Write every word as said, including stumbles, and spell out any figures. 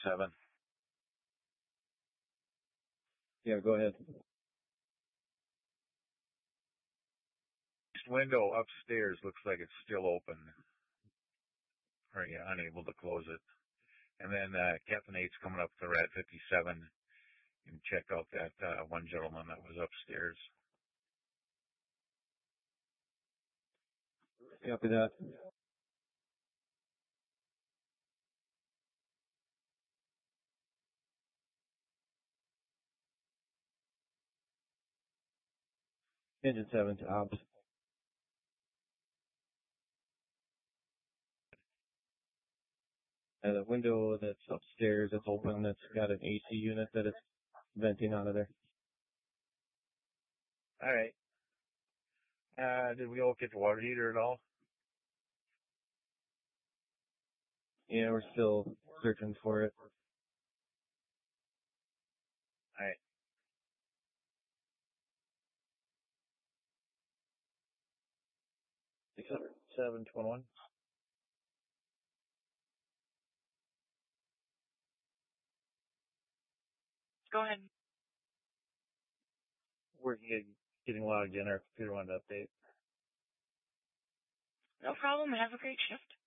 fifty-seven. Yeah, go ahead. This window upstairs looks like it's still open. Or, yeah, unable to close it. And then uh, Captain eight's coming up to Rat fifty-seven and check out that uh, one gentleman that was upstairs. Copy that. Engine seven to ops. And the window that's upstairs that's open, that's got an A C unit that it's venting out of there. All right. Uh, did we all get the water heater at all? Yeah, we're still searching for it. All right. six hundred seven twenty-one. Go ahead. We're getting, getting logged in. Our computer wanted to update. No problem. Have a great shift.